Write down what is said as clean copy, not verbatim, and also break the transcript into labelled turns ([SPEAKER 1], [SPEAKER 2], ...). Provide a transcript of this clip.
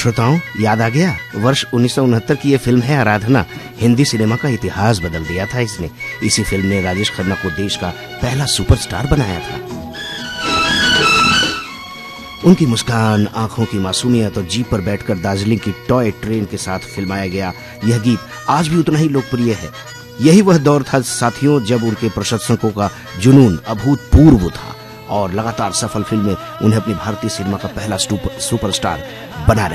[SPEAKER 1] श्रोताओं, याद आ गया? वर्ष 1969 की ये फिल्म है आराधना। हिंदी सिनेमा का इतिहास बदल दिया था इसने। इसी फिल्म ने राजेश खन्ना को देश का पहला सुपरस्टार बनाया था। उनकी मुस्कान, आंखों की मासूमियत और जीप पर बैठकर दार्जिलिंग की टॉय ट्रेन के साथ फिल्माया गया यह गीत आज भी उतना ही लोकप्रिय है। यही वह दौर था साथियों जब उनके प्रशंसकों का जुनून अभूतपूर्व था और लगातार सफल फिल्में उन्हें अपनी भारतीय सिनेमा का पहला सुपरस्टार बना रही।